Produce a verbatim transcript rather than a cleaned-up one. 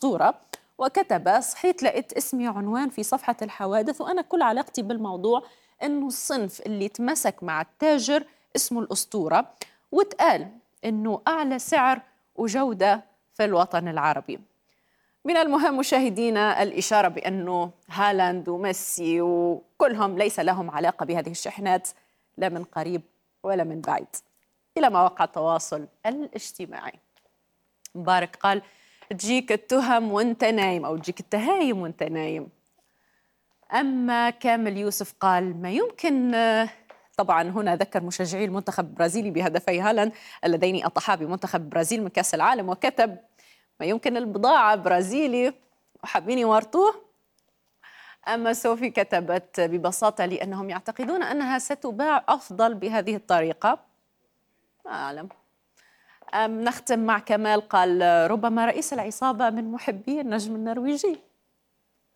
الأسطورة، وكتب: صحيت لقيت اسمي عنوان في صفحة الحوادث، وأنا كل علاقتي بالموضوع أنه الصنف اللي تمسك مع التاجر اسمه الأسطورة، وتقال أنه أعلى سعر وجودة في الوطن العربي. من المهم مشاهدينا الإشارة بأنه هالاند وميسي وكلهم ليس لهم علاقة بهذه الشحنات لا من قريب ولا من بعيد. إلى مواقع التواصل الاجتماعي، مبارك قال: تجيك التهم وانت نايم، أو تجيك التهايم وانت نايم. أما كامل يوسف قال: ما يمكن. طبعا هنا ذكر مشجعي المنتخب البرازيلي بهدفي هالاند اللذين أطاحا بمنتخب البرازيل من كأس العالم، وكتب: ما يمكن البضاعة برازيلي وحابين يورطوه. أما سوفي كتبت ببساطة: لأنهم يعتقدون أنها ستباع أفضل بهذه الطريقة. ما أعلم. أم نختم مع كمال قال: ربما رئيس العصابة من محبي النجم النرويجي.